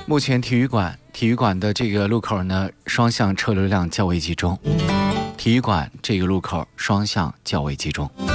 目前体育馆的这个路口呢，双向车流量较为集中。体育馆这个路口双向较为集中。